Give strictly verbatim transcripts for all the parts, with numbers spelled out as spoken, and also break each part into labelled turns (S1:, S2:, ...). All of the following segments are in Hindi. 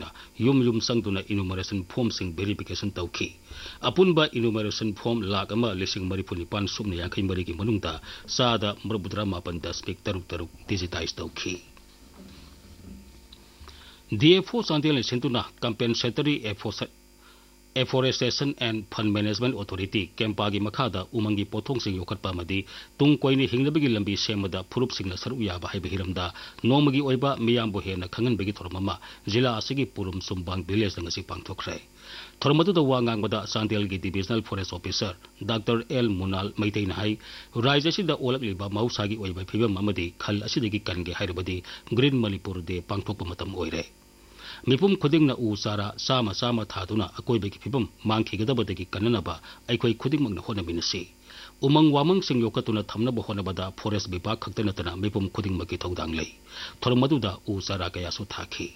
S1: ꯃꯇꯨꯡꯗ ꯌꯨꯝ ꯌꯨꯝ ꯆꯪꯗꯨꯅ ꯏꯅꯨꯃꯔꯦꯁꯟ ꯐꯣꯔꯝꯁꯤꯡ ꯚꯦꯔꯤꯐꯤꯀꯦꯁꯟ ꯇꯧꯈꯤ ꯑꯄꯨꯟꯕ ꯏꯅꯨꯃꯔꯦꯁꯟ ꯐꯣꯔꯝ ꯂꯥꯈ ꯑꯃ ꯂꯤꯁꯤꯡ ꯃꯔꯤꯐꯨ ꯅꯤꯄꯥꯟ ꯁꯨꯞꯅ ꯌꯥꯡꯈꯩ ꯃꯔꯤꯒꯤ ꯃꯅꯨꯡꯗ ꯆꯥꯗ ꯃꯔꯐꯨꯇꯔꯥ ꯃꯥꯄꯟ ꯗꯁꯃꯤꯛ ꯇꯔꯨꯛ ꯇꯔꯨꯛ ꯗꯤꯖꯤꯇꯥꯏꯖ ꯇꯧꯈꯤ ꯗꯤ ꯑꯦꯐ ꯑꯣ ꯆꯥꯟꯗꯦꯜꯅ ꯁꯤꯟꯗꯨꯅ ꯀꯝꯄꯦꯟꯁꯦꯇꯔꯤ ꯑꯦꯐꯣꯔꯦꯁꯇꯦꯁꯟ ꯑꯦꯟड ꯐꯟ ꯃꯦꯅꯦꯖꯃꯦꯟट ꯑꯣꯊꯣꯔꯤटी केम्पागी मखादा उमंगी पोथोंसिंग योखटपा अमदी तुंग कोइनी हिंगनबगी लंबी सेमदा फुरुपसिंगना सरुक याबा हाइबा हिरमदा नोमगी ओइबा मियामबो हेना खंगनबगी थोरममा जिला असिगी पुरुम सुंबांग विलेज नंगसी पांगथोखरे थोरमदुदा वा ngangbada चांदेलगी divisional forest officer doctor L मुनाल मैतैना हाई राज्यसिदा ओलकलिबा मौसागी ओइबा फिबम अमदी खल असिदगी कनगे हाइरबदी ग्रीन मणिपुर डे पांगथोकपा मतम ओइरे मिपुम खुदिंगना उ चारा सामा सामा थादुना अकोइबगी फिबम मांगखिगदबदगी कन्ननबा अखोइ खुदिंगमगना होनमिनसी उमंग वामंग सिंग योकतुना थमनबा होनबदा फॉरेस्ट विभाग खक्ता नतना मिपुम खुदिंगमगी थौदांग लई थोरमदुदा उ चारा कयासु थाखी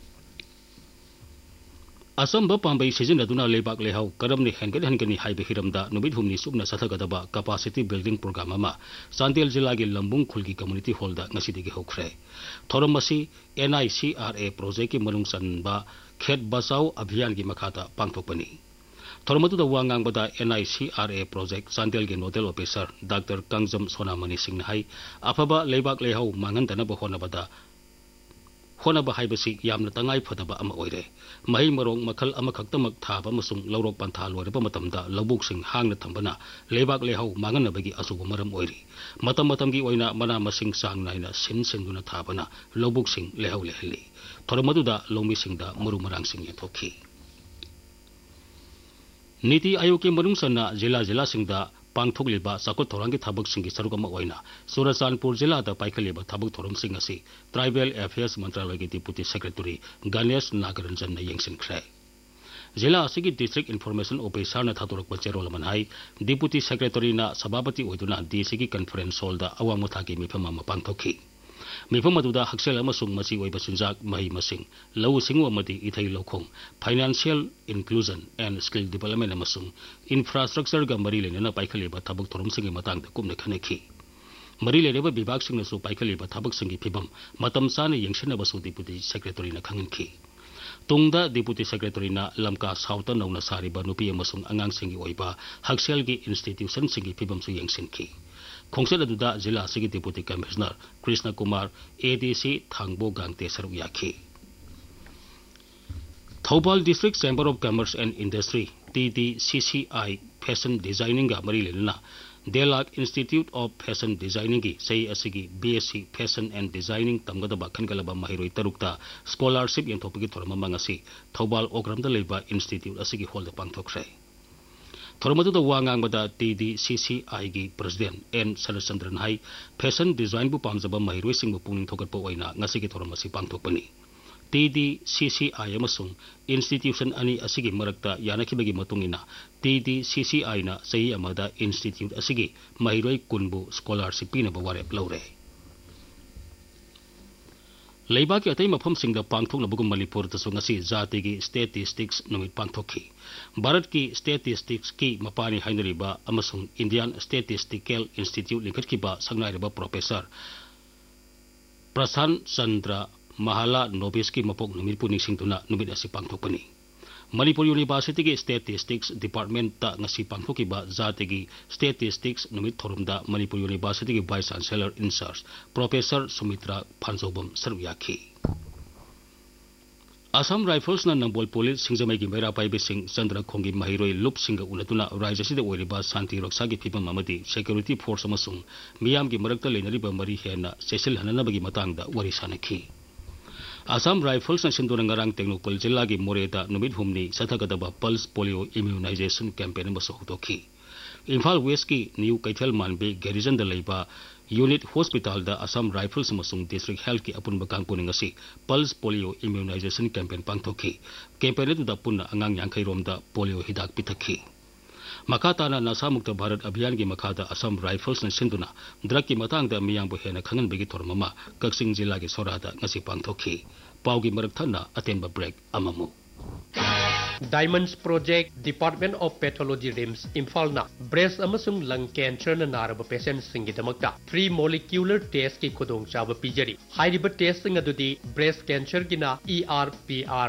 S1: असंब पांबई सिजनदुना लेबाक लेहाउ करमनि हेंगन हेंगनी highway हिरमदा नुमित हुमनी Subna सथगदबा capacity building programme अमा Chandel जिलागी लंबुंग खुलगी community हॉलदा ngasiदगी होखरे थोरमसी N I C R A project की मनुंग सनबा खेत बचाओ अभियान की मखाता पांगथोकपनी थोरमदुदा वा ngangbada N I C R A project Chandel के nodal officer doctor कंगजम Sonamoni Singh high अफबा लेबाक लेहाउ मांगनदनबा होनबदा होनबा हाइबसी यामना तंगाई फदबा अमा ओइरे मही मरोंग मखल अमखक्तमक थाबा मसुंग लौरोक पंथा लोरबा मतमदा लौबुकसिंग हांगना थंबना लेबाक लेहाउ मांगनबगी असुब मरम ओइरी मतम मतमगी ओइना मना मसिंग सांग नाइना सिन सिंदुना थाबना लौबुकसिंग लेहाउ लेहली थोरमदुदा लौमिसिंगदा मुरु मरांगसिंग यथोखी नीति आयोग के मनुंगसना जिला जिला सिंगदा पांगथोकलिबा चाकोट थौरांगी थाबकसिंगी सरुक अमा ओइना चुराचांदपुर जिलादा पाइखलिबा थाबक थौरमसिंग असि ट्राइबल अफेयर्स मंत्रालय के डिप्यूटी सेक्रेटरी गणेश नागरंजन ने यंगसिनख्रे जिला असिगी डिस्ट्रिक्ट इन्फॉर्मेशन ऑफिसर ना थादोरक बचेरोल मनहाई डिप्यूटी सेक्रेटरी ना सभापति ओइदुना डीसी की कॉन्फ्रेंस हॉल दा अवांग मुथागी मिफम अमा पांगथोखी मिफम अदुदा हक्सेल अमसुंग मसी ओइबा चिंजाक मही मसिंग लौ सिंगु अमदी इथै लौखोंग financial inclusion and skill development अमसुंग infrastructure गा मरी लेना पाइखलिबा थाबक थोरमसिंगी मतंगदा कुमने खनेखी मरी लेनेबा विभाग सिंगनसु पाइखलिबा थाबकसिंगी फिबम मतम चाना यंगसिनबसु डिप्यूटी सेक्रेटरी ना खंगनखी तुंगदा डिप्यूटी सेक्रेटरी ना लमका साउथ नौना सारिबा नुपी अमसुंग अंगांसिंगी ओइबा हक्सेल की इंस्टीट्यूशन सिंगी फिबमसु यंगसिनखी खोंसेल अदुदा जिला सिगी deputy commissioner Krishna Kumar ADC थांगबो गांगते सरुक याखी Thoubal district chamber of commerce and industry टीडीसीसीआई fashion designing गा मरी लेना डेलाक इंस्टीट्यूट ऑफ फैशन डिजाइनिंग की सही असिगी BSc fashion and designing तमगदबा खनगलबा महिरोई तरुकता scholarship यंथोपगी theorem Mangsi Thoubal ओग्रमदा लेबा इंस्टीट्यूट असिगी होल्ड पांगथोखरे थोरमदुदा वा ngangbada टीडीसीसीआई की president N सरचंद्रन high fashion design बु पामजबा महिरोई सिंगबु पुंगनिंग थोगटपा ओइना ngasi थोरम असि पांगथोकपनी टीडीसीसीआई अमसुंग इंस्टीट्यूशन अनि असिगी मरक्ता यानखिबगी मतुंगिना टीडीसीसीआई ना सही अमदा इंस्टीट्यूट असिगी महिरोई कुनबु स्कॉलरशिप पिनबा वारेप लौरे लेबा के अतई मफम सिंगदा पांगथोकनबगु मणिपुर तसु ngasi जाति की स्टैटिस्टिक्स नुमित पांगथोखी भारत की स्टैटिस्टिक्स की मपानी हाइनरिबा अमसुंग इंडियन स्टैटिस्टिकल इंस्टीट्यूट लिंखटखिबा संगनाइरबा प्रोफेसर प्रशांत चंद्र महाला नोबिस की मपोक नुमित पुनिंगसिंगदुना नुमित असि पांगथोकपनी मणिपुर यूनिवर्सिटी की स्टैटिस्टिक्स डिपार्टमेंट ता ngasi पांगथोकिबा जाति की स्टैटिस्टिक्स नुमित थोरमदा मणिपुर यूनिवर्सिटी की vice chancellor in charge professor Sumitra फांजोबम सरुयाखी Assam rifles ना नंबोल पुलिस सिंगजमई की मैरा पाइबे सिंह चंद्र खोंगी महिरोई लुप सिंह उनतुना राज्यसिदा ओइरिबा शांति रक्षा की फिबम अमदी सिक्योरिटी फोर्स अमसुंग मियाम की मरक्ता लेनरिबा मरी हेना सेसिल हननबगी मतंगदा वरी सानखी असम राइफल्स ना सिंधुना ngarang टेक्नोपल जिला की मोरेदा नुमित हुमनी सथगदबा pulse polio immunisation campaign अमसु होदोखी Imphal waste की न्यू कैथल मानबे गैरिजन द लेबा unit hospital the Assam rifles अमसुंग district health की अपुनबा कांगपुनिंग असि pulse polio immunisation campaign पांगथोखी campaign अदुदा पुन्ना अंगांग यांखै रोमदा polio हिदाक पिथखी मखाताना नशा मुक्त भारत अभियान की मखादा असम राइफल्स ने सिंधुना ड्रग की मतंगदा मियांबु हेना खंगनबगी थोरममा कक्सिंग जिला की सोरादा ngasi पांगथोखी पाउगी मरकथना अतेंबा break अममु
S2: diamonds project department of pathology RIMS Imphal ना ब्रेस्ट अमसुंग लंग कैंसर न नारब पेशेंट सिंगी दमकता फ्री मॉलिक्यूलर टेस्ट की खुदोंग चाब पीजरी हाइरिब टेस्ट सिंग अदुदी ब्रेस्ट कैंसर की ना ई आर पी आर